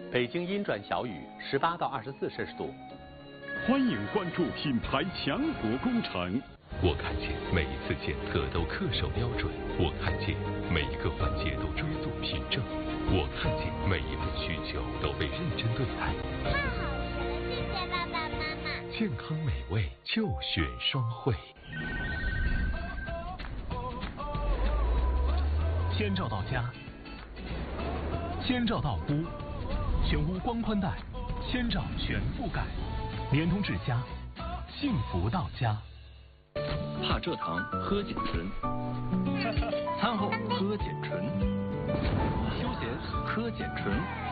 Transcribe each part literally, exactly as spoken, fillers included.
北京阴转小雨，十八到二十四摄氏度。 欢迎关注品牌强国工程。 我看见每一次检测都恪守标准，我看见每一个环节都追溯凭证，我看见每一份需求都被认真对待。 太好吃了，谢谢爸爸妈妈。 健康美味就选双汇。 先照到家，先照到屋，全屋光宽带，先照全覆盖，联通至家，幸福到家。 帕蔗糖喝碱醇，餐后喝碱醇，休闲喝碱醇，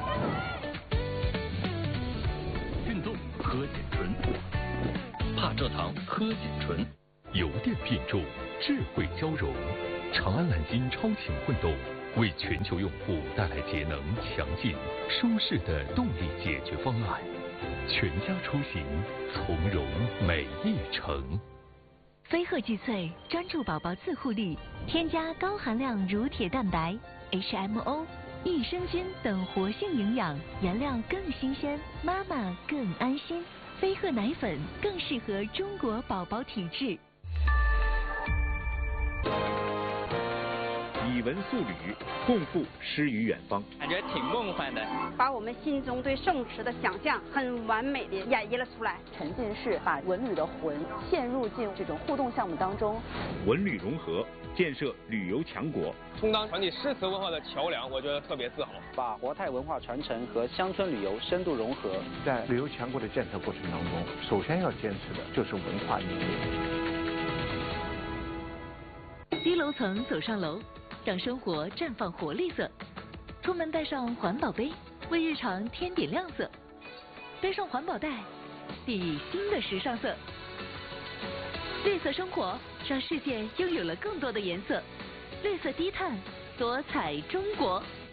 运动喝碱醇，帕蔗糖喝碱醇。 油电并重，智慧交融。长安蓝鲸超强混动，为全球用户带来节能、强劲、舒适的动力解决方案。全家出行从容每一程。 飞鹤聚萃专注宝宝自护力，添加高含量乳铁蛋白、H M O、益生菌等活性营养，原料更新鲜，妈妈更安心。飞鹤奶粉更适合中国宝宝体质。 以文塑旅，共赴诗与远方， 感觉挺梦幻的， 把我们心中对圣池的想象很完美的演绎了出来。 沉浸式把文旅的魂嵌入进这种互动项目当中， 文旅融合，建设旅游强国， 充当传递诗词文化的桥梁，我觉得特别自豪。 把华泰文化传承和乡村旅游深度融合， 在旅游强国的建设过程当中，首先要坚持的就是文化意识。 低楼层走上楼，让生活绽放活力色。出门带上环保杯，为日常添点亮色。背上环保袋，递新的时尚色。绿色生活让世界拥有了更多的颜色。绿色低碳，多彩中国。